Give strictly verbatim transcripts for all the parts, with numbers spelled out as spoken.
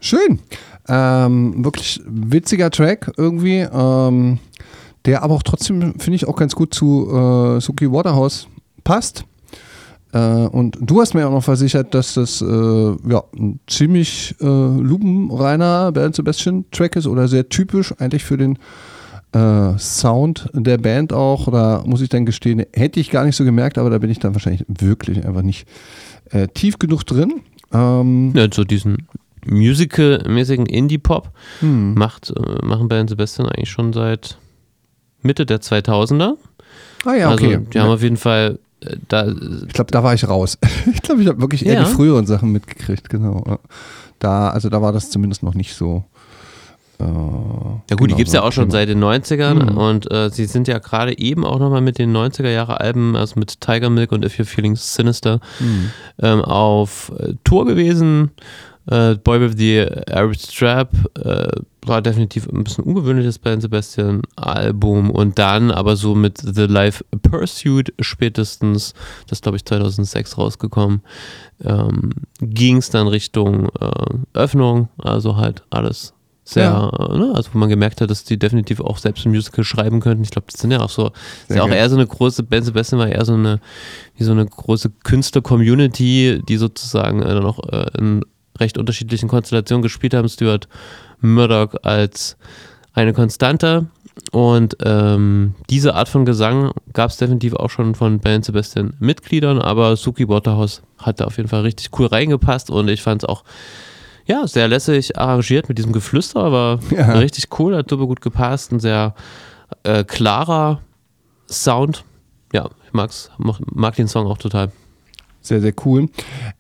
Schön. Ähm, wirklich witziger Track irgendwie, ähm, der aber auch trotzdem, finde ich, auch ganz gut zu äh, Suki Waterhouse passt. Äh, und du hast mir auch noch versichert, dass das äh, ja, ein ziemlich äh, lupenreiner Belle Sebastian Track ist oder sehr typisch eigentlich für den äh, Sound der Band auch. Oder muss ich dann gestehen, hätte ich gar nicht so gemerkt, aber da bin ich dann wahrscheinlich wirklich einfach nicht äh, tief genug drin. Ähm, ja, so diesen Musical-mäßigen Indie-Pop hm. macht, äh, machen Belle Sebastian eigentlich schon seit Mitte der zweitausender. Ah ja, okay. Also die haben auf jeden Fall äh, da... Ich glaube, da war ich raus. Ich glaube, ich habe wirklich eher Ja. die früheren Sachen mitgekriegt, genau. Da, also da war das zumindest noch nicht so. Äh, Ja gut, genau, die gibt es so ja auch schon Thema. seit den neunzigern Mhm. und äh, sie sind ja gerade eben auch nochmal mit den neunziger-Jahre-Alben, also mit Tiger Milk und If You're Feeling Sinister, Mhm. ähm, auf äh, Tour gewesen. Äh, Boy with the Arab Strap äh, war definitiv ein bisschen ungewöhnliches Belle Sebastian Album und dann aber so mit The Life Pursuit spätestens, das glaube ich zweitausendsechs rausgekommen, ähm, ging es dann Richtung äh, Öffnung, also halt alles sehr, Ja. äh, ne, also wo man gemerkt hat, dass die definitiv auch selbst ein Musical schreiben könnten. Ich glaube, das sind ja auch so, ist ja auch geil. eher so eine große, Belle Sebastian war eher so eine, wie so eine große Künstler-Community, die sozusagen äh, dann auch äh, in recht unterschiedlichen Konstellationen gespielt haben. Stuart Murdoch als eine Konstante und ähm, diese Art von Gesang gab es definitiv auch schon von Belle Sebastian Mitgliedern, aber Suki Waterhouse hat da auf jeden Fall richtig cool reingepasst und ich fand es auch ja, sehr lässig arrangiert mit diesem Geflüster, aber Ja. richtig cool, hat super gut gepasst, ein sehr äh, klarer Sound. Ja, ich mag's, mag, mag den Song auch total. Sehr, sehr cool.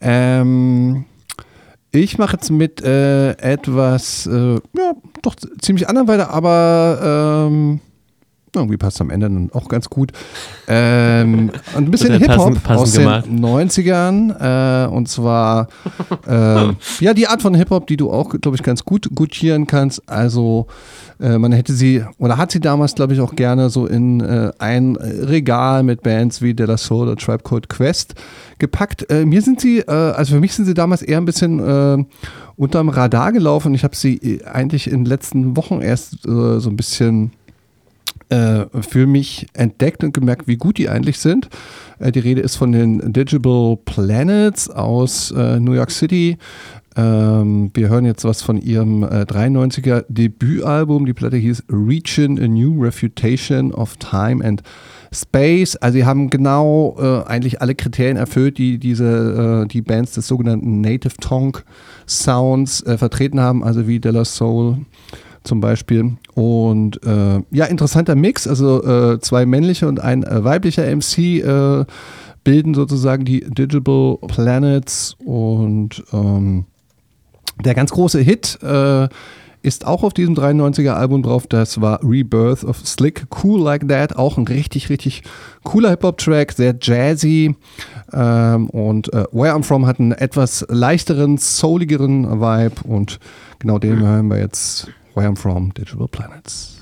Ähm, ich mache jetzt mit äh, etwas, äh, ja, doch ziemlich anderen weiter, aber ähm, irgendwie passt es am Ende dann auch ganz gut. Ähm, ein bisschen Wird ja Hip-Hop passend- passend aus gemacht. den neunzigern äh, und zwar äh, ja, die Art von Hip-Hop, die du auch, glaube ich, ganz gut gutieren kannst. Also äh, man hätte sie, oder hat sie damals, glaube ich, auch gerne so in äh, ein Regal mit Bands wie De La Soul oder Tribe Called Quest gepackt. Äh, mir sind sie, äh, also für mich sind sie damals eher ein bisschen äh, unterm Radar gelaufen. Ich habe sie äh, eigentlich in den letzten Wochen erst äh, so ein bisschen äh, für mich entdeckt und gemerkt, wie gut die eigentlich sind. Äh, die Rede ist von den Digital Planets aus äh, New York City. Ähm, wir hören jetzt was von ihrem äh, dreiundneunziger Debütalbum. Die Platte hieß Reaching a New Refutation of Time and Space. Also sie haben genau äh, eigentlich alle Kriterien erfüllt, die diese äh, die Bands des sogenannten Native Tongue Sounds äh, vertreten haben, also wie De La Soul zum Beispiel. Und äh, ja, interessanter Mix, also äh, zwei männliche und ein äh, weiblicher M C äh, bilden sozusagen die Digital Planets und ähm, der ganz große Hit äh, ist auch auf diesem dreiundneunziger Album drauf, das war Rebirth of Slick Cool Like That, auch ein richtig, richtig cooler Hip-Hop-Track, sehr jazzy ähm, und äh, Where I'm From hat einen etwas leichteren, souligeren Vibe und genau den hören wir jetzt, Where I'm From, Digital Planets.